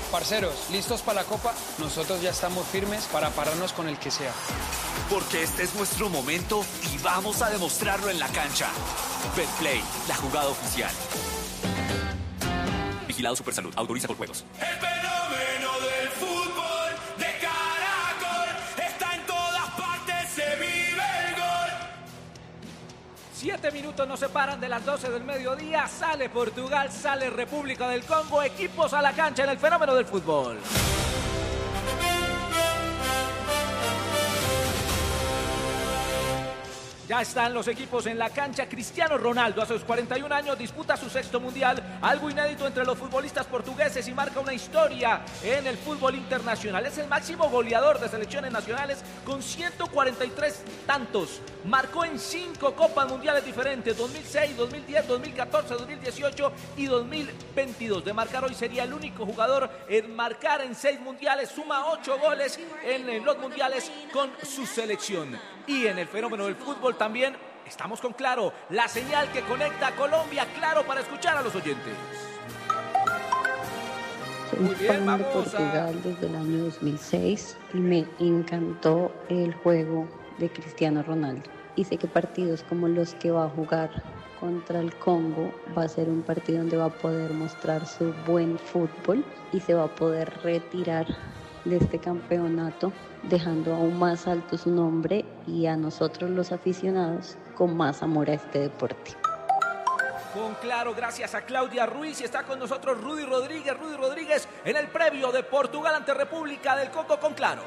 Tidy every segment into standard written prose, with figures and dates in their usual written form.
Parceros, ¿listos para la Copa? Nosotros ya estamos firmes para pararnos con el que sea. Porque este es nuestro momento y vamos a demostrarlo en la cancha. Betplay, la jugada oficial. Vigilado Supersalud, autoriza por juegos. El fenómeno del fútbol de Caracol está en todas partes, se vive el gol. 7 minutos nos separan de las 12 del mediodía. Sale Portugal, sale República del Congo. Equipos a la cancha en el fenómeno del fútbol. Ya están los equipos en la cancha. Cristiano Ronaldo, a sus 41 años, disputa su 6º mundial, algo inédito entre los futbolistas portugueses y marca una historia en el fútbol internacional. Es el máximo goleador de selecciones nacionales con 143 tantos. Marcó en 5 Copas Mundiales diferentes, 2006, 2010, 2014, 2018 y 2022. De marcar hoy sería el único jugador en marcar en 6 mundiales, suma 8 goles en los mundiales con su selección. Y en el fenómeno del fútbol también estamos con Claro, la señal que conecta a Colombia. Claro para escuchar a los oyentes. Soy fan de Portugal desde el año 2006 y me encantó el juego de Cristiano Ronaldo. Y sé que partidos como los que va a jugar contra el Congo va a ser un partido donde va a poder mostrar su buen fútbol y se va a poder retirar de este campeonato, dejando aún más alto su nombre y a nosotros los aficionados con más amor a este deporte. Con Claro, gracias a Claudia Ruiz, y está con nosotros Rudy Rodríguez. Rudy Rodríguez en el previo de Portugal ante República del Congo con Claro.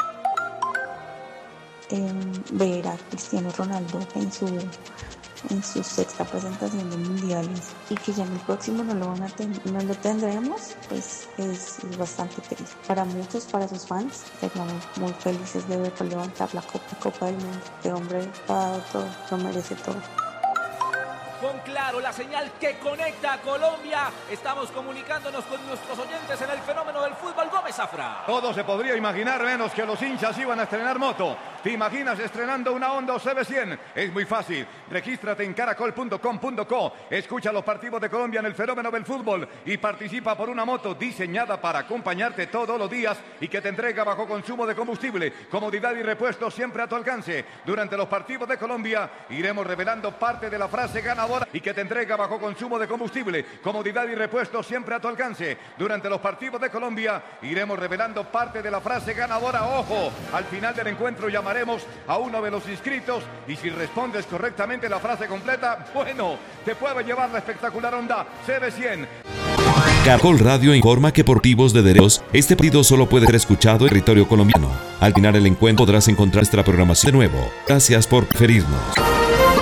Ver a Cristiano Ronaldo en su 6ª presentación de mundiales y que ya en el próximo no lo tendremos, pues es bastante triste. Para muchos, para sus fans, estaríamos muy felices de verlo levantar la Copa del Mundo. Este hombre ha dado todo, lo merece todo. Con Claro, la señal que conecta a Colombia. Estamos comunicándonos con nuestros oyentes en el fenómeno del fútbol. Gómez Zafra. Todo se podría imaginar menos que los hinchas iban a estrenar moto. ¿Te imaginas estrenando una Honda CB100? Es muy fácil. Regístrate en caracol.com.co. Escucha los partidos de Colombia en el fenómeno del fútbol y participa por una moto diseñada para acompañarte todos los días y que te entrega bajo consumo de combustible, comodidad y repuestos siempre a tu alcance. Durante los partidos de Colombia iremos revelando parte de la frase ganadora y que te entrega bajo consumo de combustible, comodidad y repuestos siempre a tu alcance. Durante los partidos de Colombia iremos revelando parte de la frase ganadora. Ojo, al final del encuentro llamaremos a uno de los inscritos y si respondes correctamente la frase completa, bueno, te puede llevar la espectacular Honda CB100. Caracol Radio informa que por motivos de derechos, este partido solo puede ser escuchado en territorio colombiano. Al final del encuentro podrás encontrar nuestra programación de nuevo. Gracias por preferirnos.